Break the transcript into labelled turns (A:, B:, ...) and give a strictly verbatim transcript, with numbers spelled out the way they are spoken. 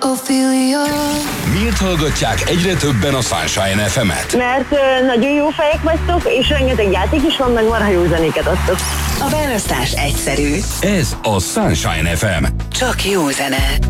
A: Ophelia.
B: Miért hallgatják egyre többen a Sunshine ef emet?
C: Mert ö, nagyon jó fejek vagytok, és rengeteg játék is van, meg marha jó zenéket adtok.
D: A választás egyszerű.
B: Ez a Sunshine ef em.
D: Csak jó zene.